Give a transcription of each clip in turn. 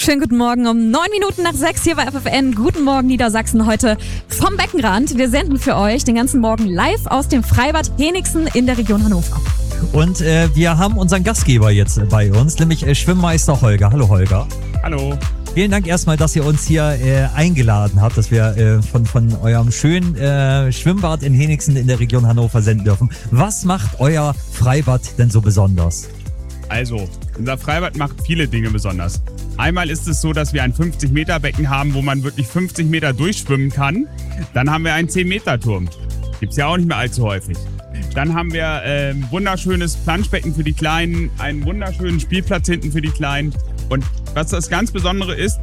Schönen guten Morgen um 6:09 hier bei FFN. Guten Morgen Niedersachsen, heute vom Beckenrand. Wir senden für euch den ganzen Morgen live aus dem Freibad Henigsen in der Region Hannover. Und wir haben unseren Gastgeber jetzt bei uns, nämlich Schwimmmeister Holger. Hallo Holger. Hallo. Vielen Dank erstmal, dass ihr uns hier eingeladen habt, dass wir von eurem schönen Schwimmbad in Henigsen in der Region Hannover senden dürfen. Was macht euer Freibad denn so besonders? Also, unser Freibad macht viele Dinge besonders. Einmal ist es so, dass wir ein 50-Meter-Becken haben, wo man wirklich 50 Meter durchschwimmen kann. Dann haben wir einen 10-Meter-Turm. Gibt's ja auch nicht mehr allzu häufig. Dann haben wir ein wunderschönes Planschbecken für die Kleinen, einen wunderschönen Spielplatz hinten für die Kleinen. Und was das ganz Besondere ist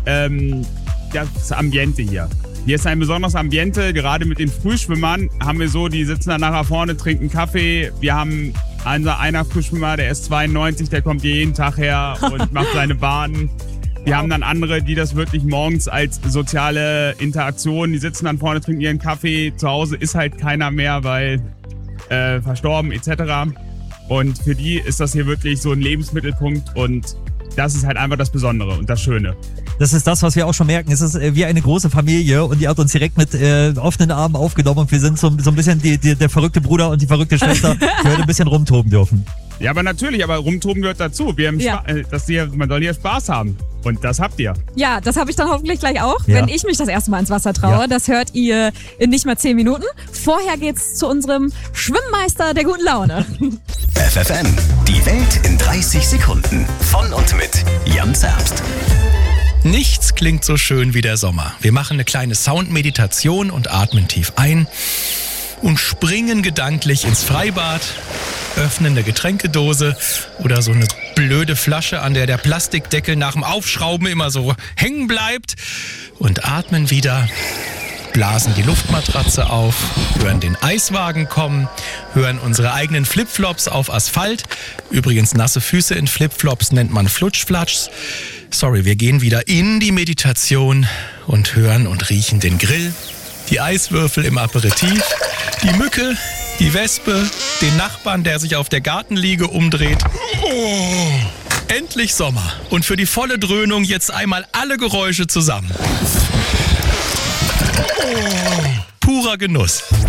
das Ambiente hier. Hier ist ein besonderes Ambiente, gerade mit den Frühschwimmern haben wir so, die sitzen dann nachher vorne, trinken Kaffee. Wir haben einer Frühschwimmer, der ist 92, der kommt hier jeden Tag her und macht seine Bahnen. Wir haben dann andere, die das wirklich morgens als soziale Interaktion, die sitzen dann vorne, trinken ihren Kaffee. Zu Hause ist halt keiner mehr, weil verstorben etc. Und für die ist das hier wirklich so ein Lebensmittelpunkt und das ist halt einfach das Besondere und das Schöne. Das ist das, was wir auch schon merken. Es ist wie eine große Familie und die hat uns direkt mit offenen Armen aufgenommen und wir sind so ein bisschen der verrückte Bruder und die verrückte Schwester, die heute ein bisschen rumtoben dürfen. Ja, aber natürlich, aber rumtoben gehört dazu. Man soll hier Spaß haben. Und das habt ihr. Ja, das habe ich dann hoffentlich gleich auch, Ja. wenn ich mich das erste Mal ins Wasser traue. Ja. Das hört ihr in nicht mal 10 Minuten. Vorher geht's zu unserem Schwimmmeister der guten Laune. FFN, die Welt in 30 Sekunden. Von und mit Jan Zerbst. Nichts klingt so schön wie der Sommer. Wir machen eine kleine Soundmeditation und atmen tief ein und springen gedanklich ins Freibad, öffnen eine Getränkedose oder so eine blöde Flasche, an der Plastikdeckel nach dem Aufschrauben immer so hängen bleibt und atmen wieder, blasen die Luftmatratze auf, hören den Eiswagen kommen, hören unsere eigenen Flipflops auf Asphalt. Übrigens, nasse Füße in Flipflops nennt man Flutschflatschs. Sorry, wir gehen wieder in die Meditation und hören und riechen den Grill, die Eiswürfel im Aperitif, die Mücke, die Wespe, den Nachbarn, der sich auf der Gartenliege umdreht. Oh, endlich Sommer. Und für die volle Dröhnung jetzt einmal alle Geräusche zusammen. Oh, purer Genuss.